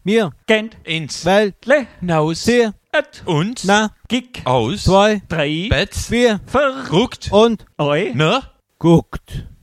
Wir Gent, ins Welt Naus sehr et, und na gig, aus 2 drei, Bett wir ver, ruckt und oi, ne guckt.